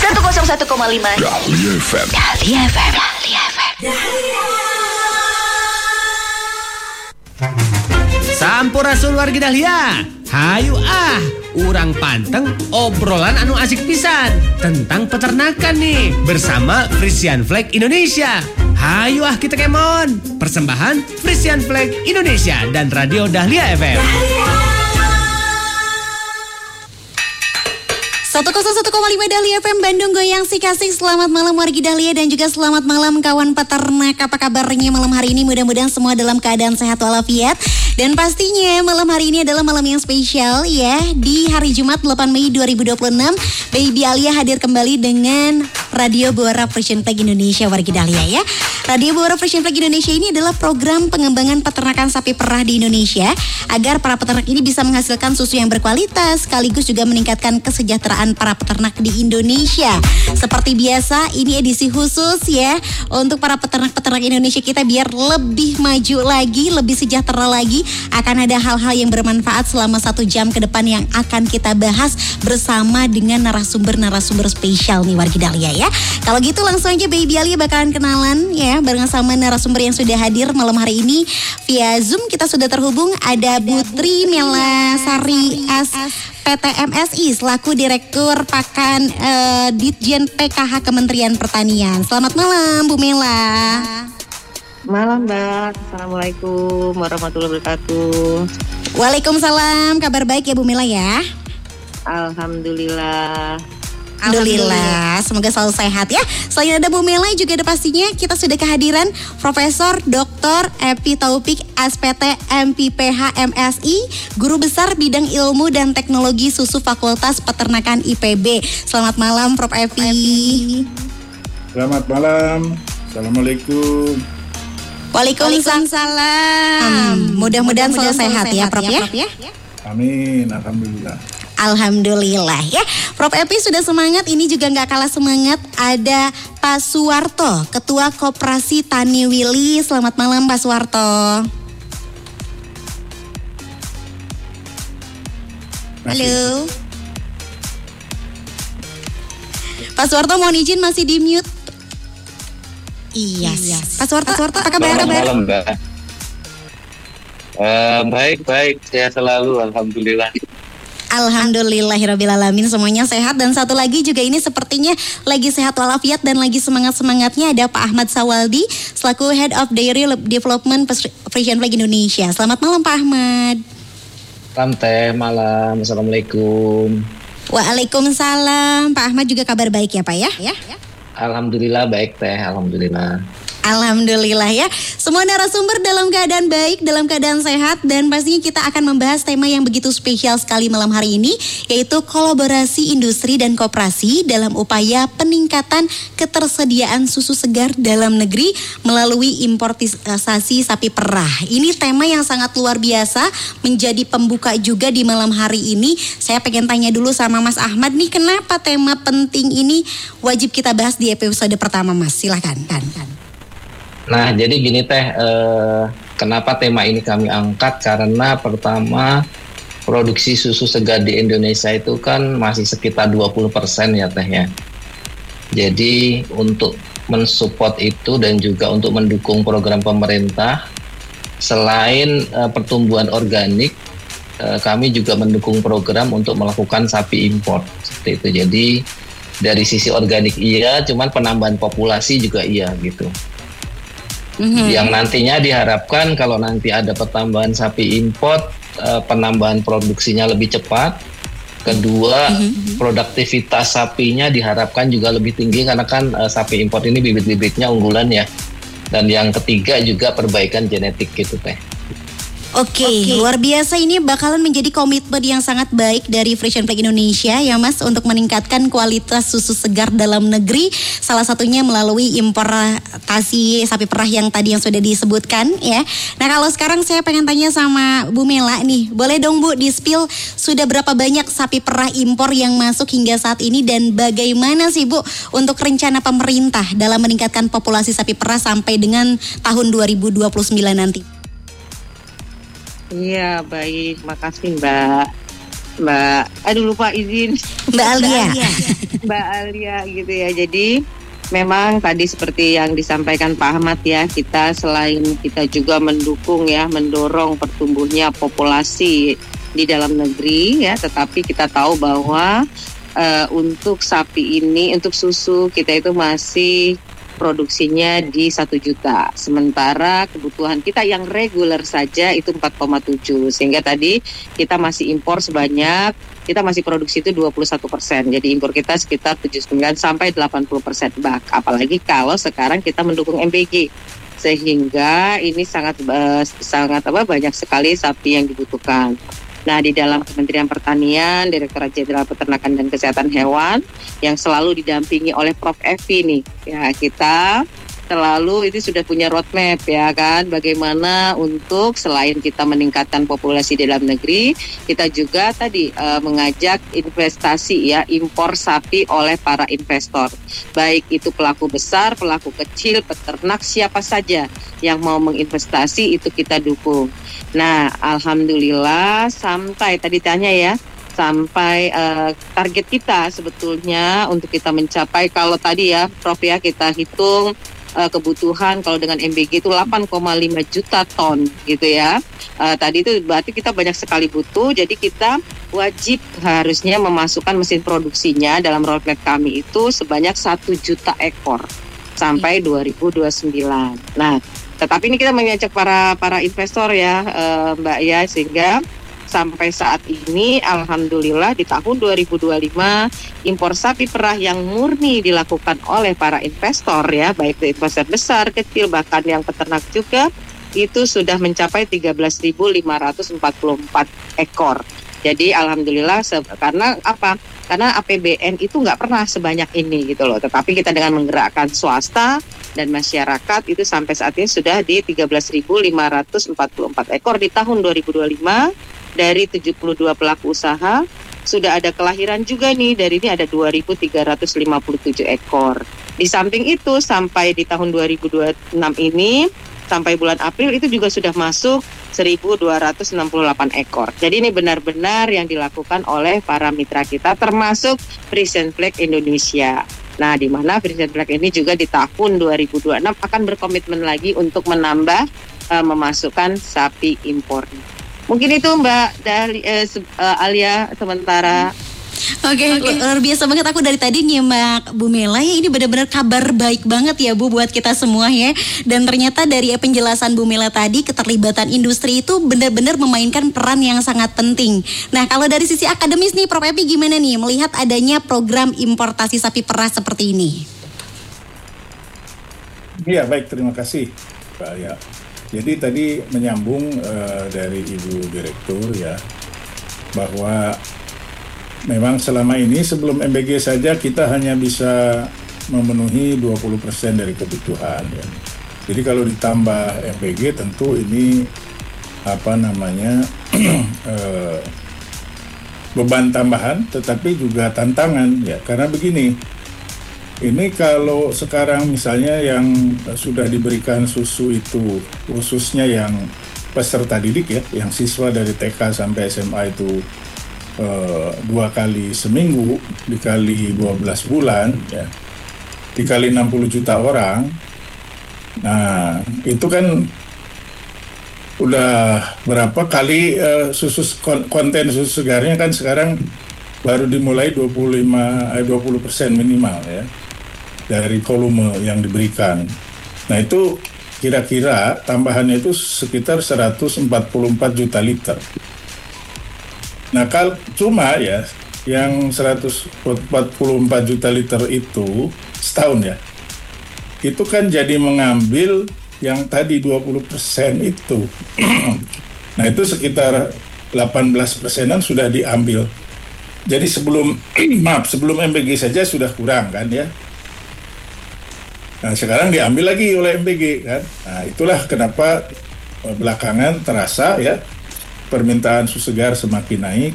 101,5 Dahlia FM. Dahlia FM. Dahlia FM. Sampurasun wargi Dahlia. Hayu urang panteng obrolan anu asik pisan tentang peternakan nih bersama Frisian Flag Indonesia. Hayu kita kemon. Persembahan Frisian Flag Indonesia dan Radio Dahlia FM. 101,5 Dahlia FM Bandung goyang si kasih. Selamat malam wargi Dahlia dan juga selamat malam kawan peternak. Apa kabarnya malam hari ini? Mudah-mudahan semua dalam keadaan sehat walafiat. Dan pastinya malam hari ini adalah malam yang spesial ya. Di hari Jumat 8 Mei 2026 Baby Alia hadir kembali dengan Radio Buara Frisian Flag Indonesia wargi Dahlia ya. Radio Buara Frisian Flag Indonesia ini adalah program pengembangan peternakan sapi perah di Indonesia agar para peternak ini bisa menghasilkan susu yang berkualitas sekaligus juga meningkatkan kesejahteraan para peternak di Indonesia. Seperti biasa ini edisi khusus ya untuk para peternak-peternak Indonesia kita biar lebih maju lagi, lebih sejahtera lagi. Akan ada hal-hal yang bermanfaat selama 1 jam ke depan yang akan kita bahas bersama dengan narasumber-narasumber spesial nih wargi Dahlia ya. Kalau gitu langsung aja Baby Alia bakalan kenalan ya bareng sama narasumber yang sudah hadir malam hari ini via Zoom. Kita sudah terhubung ada Bu Tri Melasari PT MSI selaku Direktur Pakan Ditjen PKH Kementerian Pertanian. Selamat malam Bu Mela. Malam Mbak, Assalamualaikum warahmatullahi wabarakatuh. Waalaikumsalam, kabar baik ya Bu Mela ya? Alhamdulillah. Alhamdulillah, semoga selalu sehat ya. Selain ada Bu Mela juga ada pastinya kita sudah kehadiran Profesor Dr. Epi Taufik SPT MPPH MSI, Guru Besar Bidang Ilmu dan Teknologi Susu Fakultas Peternakan IPB. Selamat malam Prof. Epi. Selamat malam, Assalamualaikum. Waalaikumsalam. Mudah-mudahan selalu sehat ya Prof ya. Amin, Alhamdulillah. Alhamdulillah ya. Prof Epi sudah semangat, ini juga gak kalah semangat. Ada Pak Suwarto, Ketua Koperasi Tani Willy. Selamat malam Pak Suwarto. Halo Pak Suwarto, mohon izin masih di mute. Iya. Pak Suwarto, apa kabar? Selamat malam Mbak. Baik, sehat selalu, Alhamdulillah. Alhamdulillahirrabbilalamin, semuanya sehat. Dan satu lagi juga ini sepertinya lagi sehat walafiat dan lagi semangat-semangatnya ada Pak Ahmad Sawaldi selaku Head of Dairy Development Frisian Flag Indonesia. Selamat malam Pak Ahmad. Malam, Assalamualaikum. Waalaikumsalam. Pak Ahmad juga kabar baik ya Pak ya? Alhamdulillah baik Teh, Alhamdulillah. Alhamdulillah ya. Semua narasumber dalam keadaan baik, dalam keadaan sehat. Dan pastinya kita akan membahas tema yang begitu spesial sekali malam hari ini, yaitu kolaborasi industri dan koperasi dalam upaya peningkatan ketersediaan susu segar dalam negeri melalui importisasi sapi perah. Ini tema yang sangat luar biasa, menjadi pembuka juga di malam hari ini. Saya pengen tanya dulu sama Mas Ahmad nih, kenapa tema penting ini wajib kita bahas di episode pertama Mas? Silahkan. Nah, jadi gini Teh, kenapa tema ini kami angkat? Karena pertama, produksi susu segar di Indonesia itu kan masih sekitar 20% ya Teh ya. Jadi untuk mensupport itu dan juga untuk mendukung program pemerintah, selain pertumbuhan organik, kami juga mendukung program untuk melakukan sapi import seperti itu. Jadi dari sisi organik iya, cuman penambahan populasi juga iya gitu. Yang nantinya diharapkan kalau nanti ada pertambahan sapi import, penambahan produksinya lebih cepat. Kedua, produktivitas sapinya diharapkan juga lebih tinggi karena kan sapi import ini bibit-bibitnya unggulan ya. Dan yang ketiga juga perbaikan genetik gitu Teh. Oke, luar biasa, ini bakalan menjadi komitmen yang sangat baik dari Frisian Flag Indonesia ya Mas untuk meningkatkan kualitas susu segar dalam negeri. Salah satunya melalui importasi sapi perah yang tadi yang sudah disebutkan ya. Nah kalau sekarang saya pengen tanya sama Bu Mela nih, boleh dong Bu di-spill sudah berapa banyak sapi perah impor yang masuk hingga saat ini dan bagaimana sih Bu untuk rencana pemerintah dalam meningkatkan populasi sapi perah sampai dengan tahun 2029 nanti? Iya, baik. Makasih Mbak. lupa izin. Mbak Alia. Mbak Alia gitu ya. Jadi memang tadi seperti yang disampaikan Pak Ahmad ya, kita selain kita juga mendorong pertumbuhnya populasi di dalam negeri ya, tetapi kita tahu bahwa untuk sapi ini, untuk susu kita itu masih produksinya di 1 juta. Sementara kebutuhan kita yang reguler saja itu 4,7. Sehingga tadi kita masih impor kita masih produksi itu 21%. Jadi impor kita sekitar 79 sampai 80%. Apalagi kalau sekarang kita mendukung MPG. Sehingga ini sangat banyak sekali sapi yang dibutuhkan. Nah, di dalam Kementerian Pertanian, Direktorat Jenderal Peternakan dan Kesehatan Hewan yang selalu didampingi oleh Prof. Evi nih, ya kita selalu itu sudah punya roadmap ya kan, bagaimana untuk selain kita meningkatkan populasi di dalam negeri, kita juga tadi mengajak investasi ya, impor sapi oleh para investor, baik itu pelaku besar, pelaku kecil, peternak, siapa saja yang mau menginvestasi itu kita dukung. Nah, alhamdulillah sampai tadi tanya ya, sampai target kita sebetulnya untuk kita mencapai, kalau tadi ya Prof ya kita hitung kebutuhan kalau dengan MBG itu 8,5 juta ton gitu ya. Tadi itu berarti kita banyak sekali butuh, jadi kita wajib harusnya memasukkan mesin produksinya dalam roadmap kami itu sebanyak 1 juta ekor sampai 2029. Nah, tetapi ini kita mengajak para investor ya Mbak ya, sehingga sampai saat ini alhamdulillah di tahun 2025 impor sapi perah yang murni dilakukan oleh para investor ya, baik itu investor besar, kecil, bahkan yang peternak juga, itu sudah mencapai 13.544 ekor. Jadi alhamdulillah karena apa? Karena APBN itu nggak pernah sebanyak ini gitu loh. Tetapi kita dengan menggerakkan swasta dan masyarakat itu sampai saat ini sudah di 13.544 ekor di tahun 2025. Dari 72 pelaku usaha sudah ada kelahiran juga nih, dari ini ada 2.357 ekor. Di samping itu sampai di tahun 2026 ini sampai bulan April itu juga sudah masuk 1.268 ekor. Jadi ini benar-benar yang dilakukan oleh para mitra kita termasuk Frisian Flag Indonesia. Nah, di mana Frisian Flag ini juga di tahun 2026 akan berkomitmen lagi untuk menambah memasukkan sapi impor. Mungkin itu Mbak Alia sementara. Oke, luar biasa banget, aku dari tadi nyimak Bu Mela ya, ini benar-benar kabar baik banget ya Bu buat kita semua ya. Dan ternyata dari penjelasan Bu Mela tadi, keterlibatan industri itu benar-benar memainkan peran yang sangat penting. Nah, kalau dari sisi akademis nih Prof. Epi gimana nih melihat adanya program importasi sapi perah seperti ini? Iya, baik, terima kasih Mbak Alia. Jadi tadi menyambung dari Ibu Direktur ya, bahwa memang selama ini sebelum MBG saja kita hanya bisa memenuhi 20% dari kebutuhan ya. Jadi kalau ditambah MBG tentu ini beban tambahan, tetapi juga tantangan ya, karena begini. Ini kalau sekarang misalnya yang sudah diberikan susu itu, khususnya yang peserta didik ya, yang siswa dari TK sampai SMA itu 2 kali seminggu, dikali 12 bulan, ya, dikali 60 juta orang. Nah, itu kan udah berapa kali konten susu segarnya kan sekarang baru dimulai 20% minimal ya, dari volume yang diberikan. Nah itu kira-kira tambahannya itu sekitar 144 juta liter. Nah kalau cuma ya yang 144 juta liter itu setahun ya, itu kan jadi mengambil yang tadi 20% itu. Nah itu sekitar 18%-an sudah diambil. Jadi sebelum MBG saja sudah kurang kan ya. Nah sekarang diambil lagi oleh MBG kan. Nah itulah kenapa belakangan terasa ya permintaan susu segar semakin naik.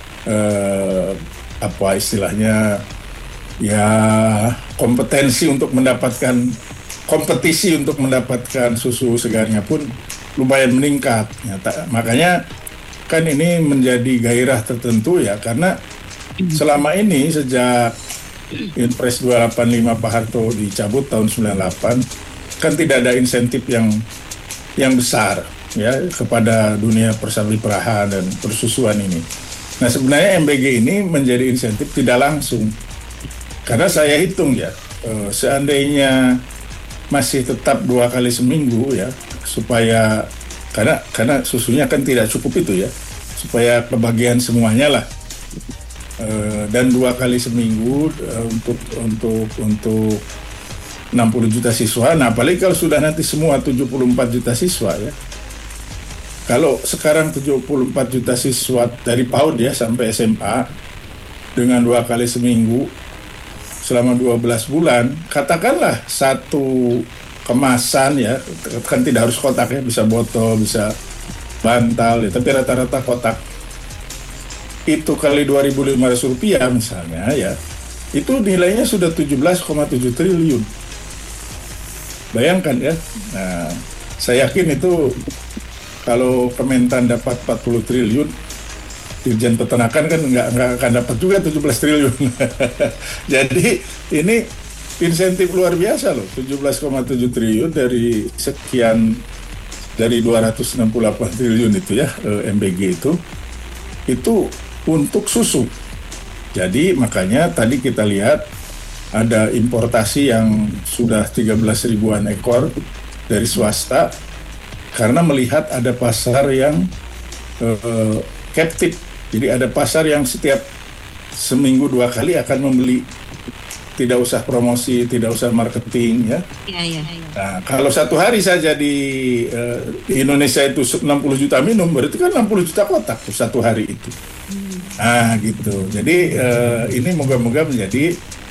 Apa istilahnya ya, kompetisi untuk mendapatkan susu segarnya pun lumayan meningkat. Makanya kan ini menjadi gairah tertentu ya, karena selama ini sejak Inpres 285 Pak Harto dicabut tahun 98 kan tidak ada insentif yang besar ya kepada dunia persahabatan dan persusuan ini. Nah sebenarnya MBG ini menjadi insentif tidak langsung, karena saya hitung ya, seandainya masih tetap 2 kali seminggu ya, supaya karena susunya kan tidak cukup itu ya, supaya kebagian semuanya lah. Dan 2 kali seminggu untuk 60 juta siswa. Nah apalagi kalau sudah nanti semua 74 juta siswa ya. Kalau sekarang 74 juta siswa dari PAUD ya sampai SMA dengan 2 kali seminggu selama 12 bulan, katakanlah satu kemasan ya, kan tidak harus kotak ya, bisa botol, bisa bantal ya, tapi rata-rata kotak. Itu kali Rp2.500 misalnya ya, itu nilainya sudah 17,7 triliun. Bayangkan ya. Nah, saya yakin itu kalau Kementan dapat 40 triliun, Dirjen Peternakan kan nggak akan dapat juga 17 triliun. Jadi ini insentif luar biasa loh, 17,7 triliun dari sekian, dari 268 triliun itu ya, MBG itu untuk susu. Jadi makanya tadi kita lihat ada importasi yang sudah 13 ribuan ekor dari swasta, karena melihat ada pasar yang captive. Jadi ada pasar yang setiap seminggu 2 kali akan membeli, tidak usah promosi, tidak usah marketing ya. Iya. Nah, kalau satu hari saja di Indonesia itu 60 juta minum, berarti kan 60 juta kotak tuh satu hari itu. Nah, gitu. Jadi ini moga-moga menjadi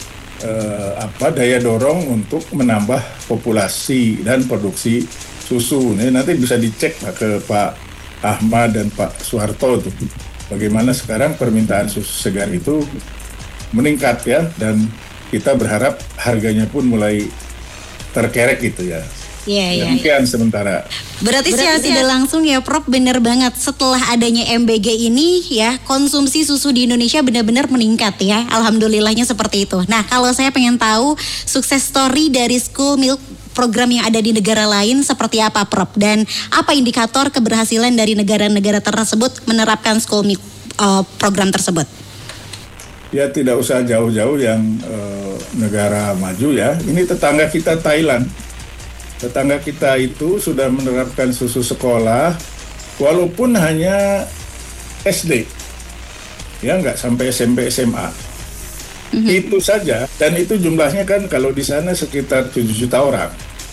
daya dorong untuk menambah populasi dan produksi susu. Ini nanti bisa dicek ke Pak Ahmad dan Pak Soeharto tuh. Bagaimana sekarang permintaan susu segar itu meningkat ya, dan kita berharap harganya pun mulai terkerek gitu ya. Iya. Demikian sementara. Berarti secara tidak langsung ya Prof, benar banget setelah adanya MBG ini ya, konsumsi susu di Indonesia benar-benar meningkat ya. Alhamdulillahnya seperti itu. Nah kalau saya pengen tahu sukses story dari School Milk program yang ada di negara lain seperti apa Prof? Dan apa indikator keberhasilan dari negara-negara tersebut menerapkan School Milk program tersebut? Ya tidak usah jauh-jauh yang negara maju ya. Ini tetangga kita Thailand. Tetangga kita itu sudah menerapkan susu sekolah walaupun hanya SD. Ya nggak sampai SMP SMA. Itu saja, dan itu jumlahnya kan kalau di sana sekitar 7 juta orang.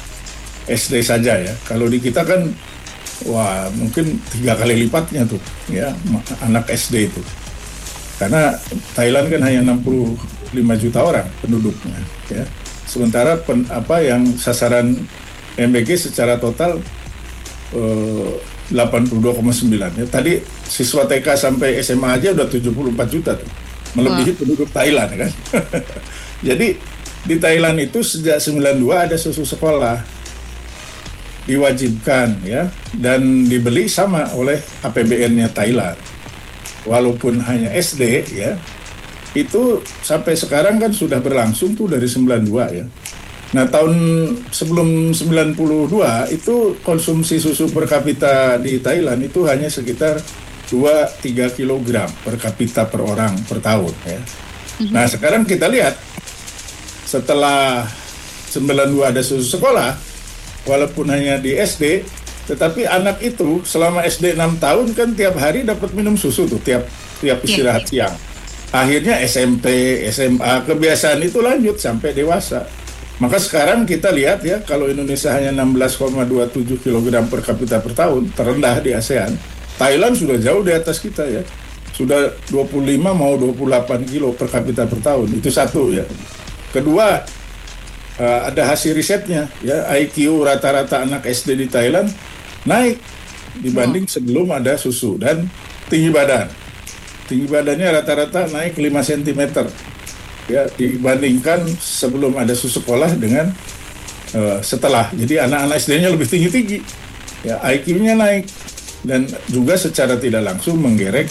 SD saja ya. Kalau di kita kan wah mungkin 3 kali lipatnya tuh ya anak SD itu. Karena Thailand kan hanya 65 juta orang penduduknya ya. Sementara yang sasaran MBG secara total 82,9 ya. Tadi siswa TK sampai SMA aja udah 74 juta tuh. Melebihi penduduk Thailand kan. Jadi di Thailand itu sejak 92 ada susu sekolah. Diwajibkan ya, dan dibeli sama oleh APBN-nya Thailand. Walaupun hanya SD ya, itu sampai sekarang kan sudah berlangsung tuh dari 92 ya. Nah tahun sebelum 92 itu konsumsi susu per kapita di Thailand itu hanya sekitar 2-3 kilogram per kapita per orang per tahun ya. Nah sekarang kita lihat setelah 92 ada susu sekolah, walaupun hanya di SD, tetapi anak itu selama SD 6 tahun kan tiap hari dapat minum susu tuh tiap istirahat siang. Akhirnya SMP, SMA, kebiasaan itu lanjut sampai dewasa. Maka sekarang kita lihat ya, kalau Indonesia hanya 16,27 kg per kapita per tahun, terendah di ASEAN. Thailand sudah jauh di atas kita ya. Sudah 25 mau 28 kilo per kapita per tahun. Itu satu ya. Kedua, ada hasil risetnya ya, IQ rata-rata anak SD di Thailand naik dibanding sebelum ada susu, dan tinggi badannya rata-rata naik 5 cm ya dibandingkan sebelum ada susu sekolah dengan setelah. Jadi anak-anak SD-nya lebih tinggi ya, IQ-nya naik dan juga secara tidak langsung menggerek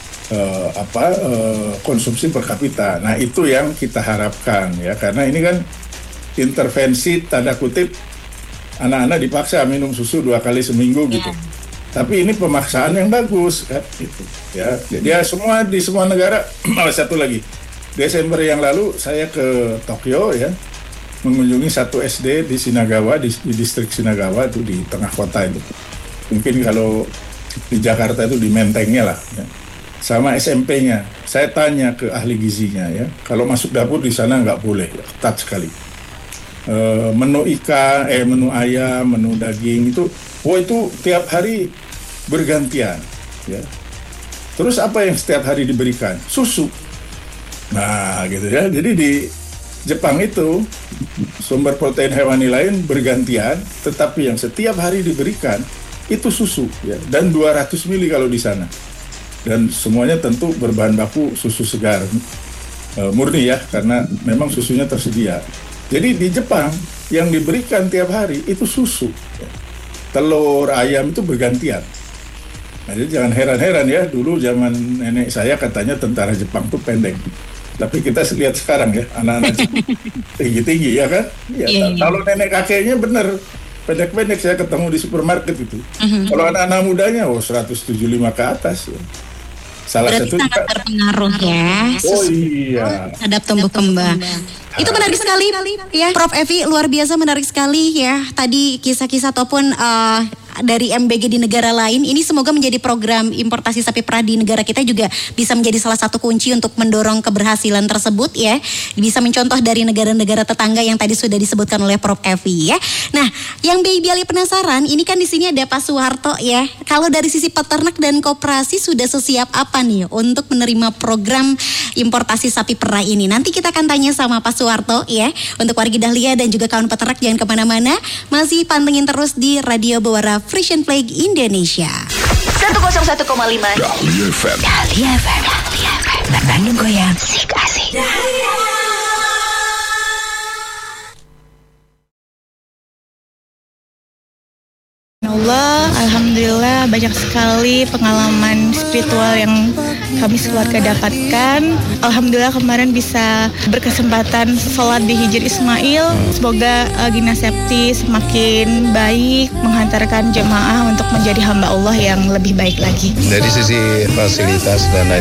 konsumsi per kapita. Nah, itu yang kita harapkan ya, karena ini kan intervensi tanda kutip anak-anak dipaksa minum susu 2 kali seminggu gitu. Tapi ini pemaksaan yang bagus kan gitu. Ya, jadi semua di semua negara. Satu lagi, Desember yang lalu saya ke Tokyo ya, mengunjungi satu SD di Shinagawa, di distrik Shinagawa itu di tengah kota itu. Mungkin kalau di Jakarta itu di Mentengnya lah ya. Sama SMP-nya. Saya tanya ke ahli gizinya ya, kalau masuk dapur di sana nggak boleh, ketat sekali. Menu ikan, menu ayam, menu daging itu tiap hari bergantian ya. Terus apa yang setiap hari diberikan? Susu. Nah gitu ya, jadi di Jepang itu sumber protein hewani lain bergantian, tetapi yang setiap hari diberikan itu susu ya, dan 200 mili kalau di sana, dan semuanya tentu berbahan baku susu segar murni ya, karena memang susunya tersedia. Jadi di Jepang yang diberikan tiap hari itu susu ya. Telur, ayam itu bergantian. Nah, jadi jangan heran-heran ya, dulu zaman nenek saya katanya tentara Jepang tuh pendek. Tapi kita lihat sekarang ya, anak-anak tinggi-tinggi ya kan? Ya, kalau nenek kakeknya bener pendek-pendek, saya ketemu di supermarket itu. Kalau anak-anak mudanya 175 ke atas ya. Salah berarti satu sangat berpengaruh ya. Oh iya. Terhadap tumbuh kembang. Itu menarik sekali ya, Prof Evi, luar biasa menarik sekali ya. Tadi kisah-kisah ataupun dari MBG di negara lain, ini semoga menjadi program importasi sapi perah di negara kita juga bisa menjadi salah satu kunci untuk mendorong keberhasilan tersebut ya. Bisa mencontoh dari negara-negara tetangga yang tadi sudah disebutkan oleh Prof Evi ya. Nah, yang Baby Ali penasaran, ini kan di sini ada Pak Suharto ya. Kalau dari sisi peternak dan koperasi sudah sesiap apa nih untuk menerima program importasi sapi perah ini? Nanti kita akan tanya sama Pak Suharto ya. Untuk wargi Dahlia dan juga kawan peternak jangan kemana-mana, masih pantengin terus di Radio Bawara Frisian Flag Indonesia. 101,5 Dahlia FM. Dahlia FM. Dahlia FM. Bandung goyang asik asik. Allah, alhamdulillah banyak sekali pengalaman spiritual yang kami sekeluarga dapatkan. Alhamdulillah kemarin bisa berkesempatan sholat di Hijr Ismail. Semoga Gina Septi semakin baik menghantarkan jemaah untuk menjadi hamba Allah yang lebih baik lagi. Dari sisi fasilitas dan lain